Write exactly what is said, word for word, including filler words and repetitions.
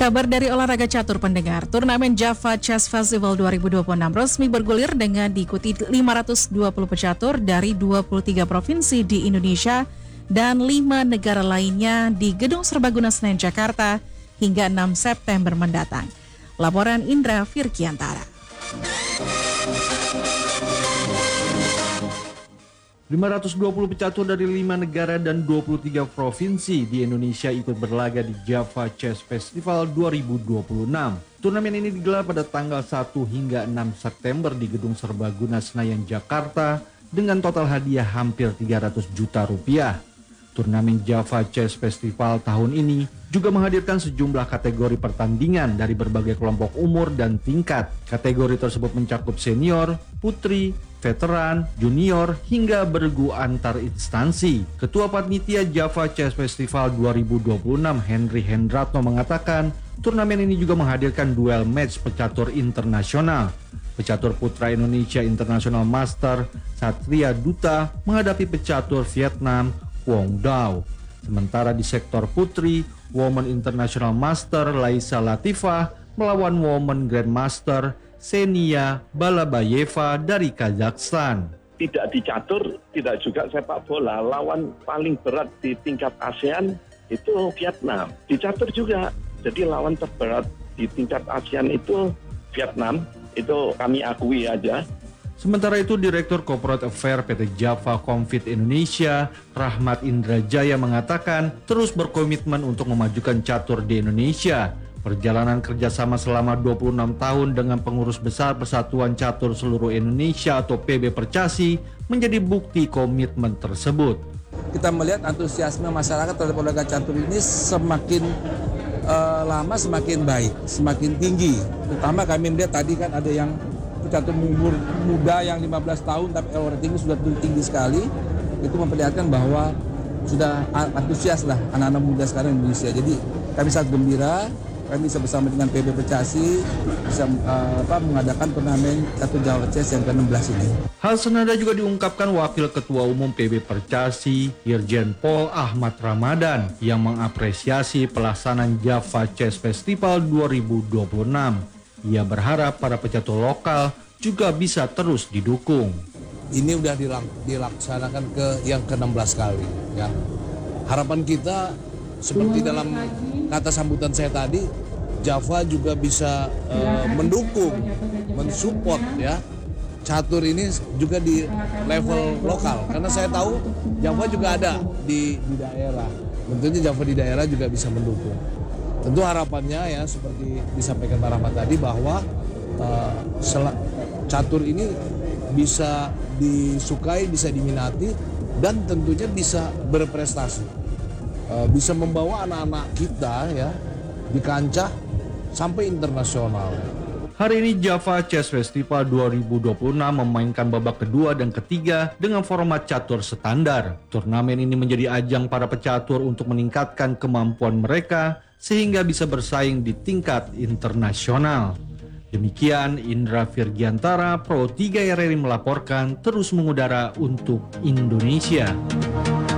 Kabar dari olahraga catur pendengar, turnamen Java Chess Festival dua ribu dua puluh enam resmi bergulir dengan diikuti lima ratus dua puluh pecatur dari dua puluh tiga provinsi di Indonesia dan lima negara lainnya di Gedung Serbaguna Senayan, Jakarta hingga enam September mendatang. Laporan Indra Firkiantara. lima ratus dua puluh pecatur dari lima negara dan dua puluh tiga provinsi di Indonesia ikut berlaga di Java Chess Festival dua ribu dua puluh enam. Turnamen ini digelar pada tanggal satu hingga enam September di Gedung Serbaguna Senayan, Jakarta dengan total hadiah hampir tiga ratus juta rupiah. Turnamen Java Chess Festival tahun ini juga menghadirkan sejumlah kategori pertandingan dari berbagai kelompok umur dan tingkat. Kategori tersebut mencakup senior, putri, veteran, junior, hingga bergu antar instansi. Ketua Panitia Java Chess Festival dua ribu dua puluh enam Henry Hendratno mengatakan, turnamen ini juga menghadirkan duel match pecatur internasional. Pecatur putra Indonesia International Master Satria Duta menghadapi pecatur Vietnam Quang Dao. Sementara di sektor putri, Women International Master Laisa Latifah melawan Women Grandmaster Senia Balabayeva dari Kazakhstan. Tidak di catur, tidak juga sepak bola. Lawan paling berat di tingkat ASEAN itu Vietnam. Di catur juga. Jadi lawan terberat di tingkat ASEAN itu Vietnam. Itu kami akui aja. Sementara itu, Direktur Corporate Affairs P T Java Comfit Indonesia, Rahmat Indrajaya mengatakan terus berkomitmen untuk memajukan catur di Indonesia. Perjalanan kerjasama selama dua puluh enam tahun dengan pengurus besar Persatuan Catur Seluruh Indonesia atau P B Percasi menjadi bukti komitmen tersebut. Kita melihat antusiasme masyarakat terhadap olahraga catur ini semakin uh, lama semakin baik, semakin tinggi. Terutama kami melihat tadi kan ada yang catur umur muda yang lima belas tahun tapi olahraga tinggi sudah tinggi sekali. Itu memperlihatkan bahwa sudah antusias lah anak-anak muda sekarang di Indonesia. Jadi kami sangat gembira. Kami bisa bersama dengan P B Percasi bisa uh, apa, mengadakan turnamen catur Java Chess yang ke enam belas ini. Hal senada juga diungkapkan Wakil Ketua Umum P B Percasi, Irjen Pol Ahmad Ramadan, yang mengapresiasi pelaksanaan Java Chess Festival dua ribu dua puluh enam. Ia berharap para pecatur lokal juga bisa terus didukung. Ini udah dilaksanakan ke yang ke enam belas kali. Ya. Harapan kita seperti dalam kata sambutan saya tadi, Java juga bisa uh, mendukung, mensupport ya catur ini juga di level lokal. Karena saya tahu Java juga ada di, di daerah. Tentunya Java di daerah juga bisa mendukung. Tentu harapannya ya seperti disampaikan Pak Rahmat tadi bahwa uh, catur ini bisa disukai, bisa diminati dan tentunya bisa berprestasi. Bisa membawa anak-anak kita ya di kancah sampai internasional. Hari ini Java Chess Festival dua ribu dua puluh enam memainkan babak kedua dan ketiga dengan format catur standar. Turnamen ini menjadi ajang para pecatur untuk meningkatkan kemampuan mereka sehingga bisa bersaing di tingkat internasional. Demikian Indra Firgiantara, Pro tiga R R I melaporkan terus mengudara untuk Indonesia.